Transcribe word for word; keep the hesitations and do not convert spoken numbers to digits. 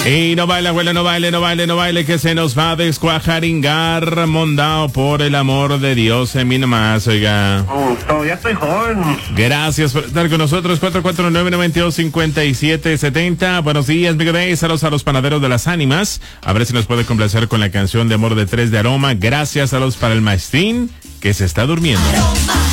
Y no baile, abuela, no baile, no baile, no baile, que se nos va a descuajaringar, mondao, por el amor de Dios, en mí nomás, oiga. Oh, todavía estoy joven. Gracias por estar con nosotros, cuatro cuatro nueve, nueve dos, cinco siete siete cero. Buenos días, Miguel Day, saludos a los panaderos de las ánimas. A ver si nos puede complacer con la canción de Amor de Tres de Aroma. Gracias, saludos para el maestín que se está durmiendo.